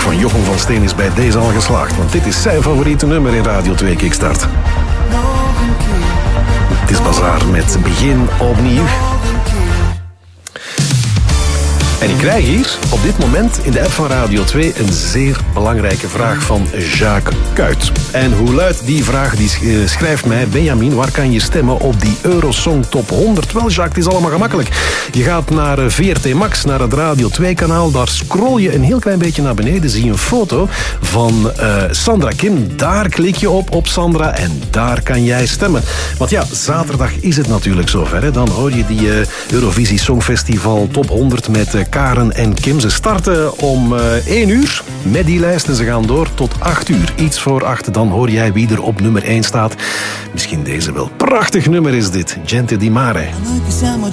van Jochem van Steen is bij deze al geslaagd. Want dit is zijn favoriete nummer in Radio 2 Kickstart. Het is Bazaar met Begin opnieuw. En ik krijg hier op dit moment in de app van Radio 2 een zeer belangrijke vraag van Jacques Kuit. En hoe luidt die vraag? Die schrijft mij: Benjamin, waar kan je stemmen op die Eurosong Top 100? Wel, Jacques, het is allemaal gemakkelijk. Je gaat naar VRT Max, naar het Radio 2-kanaal. Daar scroll je een heel klein beetje naar beneden. Zie je een foto van Sandra Kim. Daar klik je op Sandra en daar kan jij stemmen. Want ja, zaterdag is het natuurlijk zover. Hè? Dan hoor je die Eurovisie Songfestival Top 100 met Karen en Kim. Ze starten om 1 uur met die lijst en ze gaan door tot 8 uur. Iets voor 8, dan hoor jij wie er op nummer 1 staat. Misschien deze wel. Prachtig nummer is dit. Gente di Mare. Noi che siamo